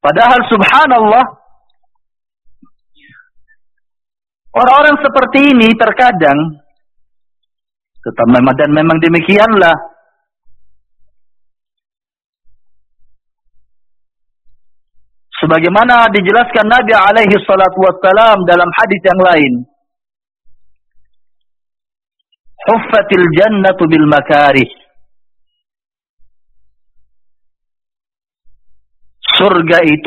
Padahal subhanallah, orang-orang seperti ini terkadang, dan memang demikianlah, sebagaimana dijelaskan Nabi alaihi salatu wassalam dalam hadis yang lain, huffatil jannatu bil makarih. Surga itu